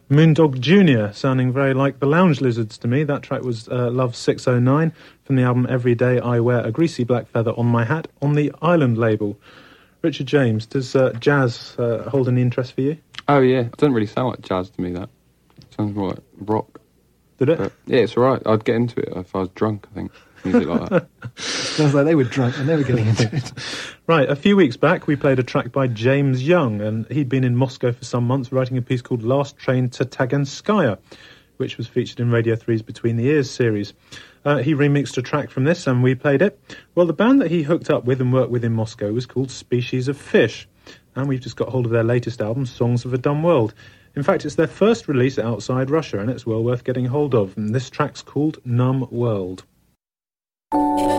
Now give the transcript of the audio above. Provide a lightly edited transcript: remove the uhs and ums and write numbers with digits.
Moondog Jr., sounding very like the Lounge Lizards to me. That track was Love 609 from the album Every Day I Wear a Greasy Black Feather on My Hat on the Island label. Richard James, does jazz hold any interest for you? Oh, yeah. It doesn't really sound like jazz to me, that. It sounds more like rock. Did it? But, yeah, it's all right. I'd get into it if I was drunk, I think. Music like that. Sounds like they were drunk and they were getting into it. Right, a few weeks back we played a track by James Young, and he'd been in Moscow for some months writing a piece called Last Train to Taganskaya, which was featured in Radio 3's Between the Ears series. He remixed a track from this and we played it. Well, the band that he hooked up with and worked with in Moscow was called Species of Fish, and we've just got hold of their latest album, Songs of a Dumb World. In fact, it's their first release outside Russia, and it's well worth getting hold of. And this track's called Numb World. If